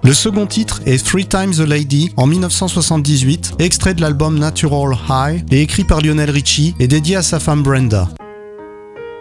Le second titre est Three Times a Lady en 1978, extrait de l'album Natural High et écrit par Lionel Richie et dédié à sa femme Brenda.